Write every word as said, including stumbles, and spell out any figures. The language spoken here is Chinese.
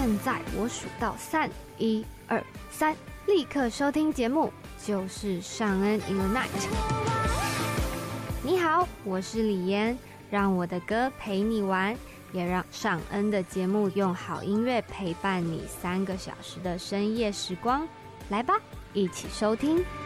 现在我数到三，一二三，立刻收听节目，就是尚恩 in the night。你好，我是李嫣，让我的歌陪你玩，也让尚恩的节目用好音乐陪伴你三个小时的深夜时光。来吧，一起收听。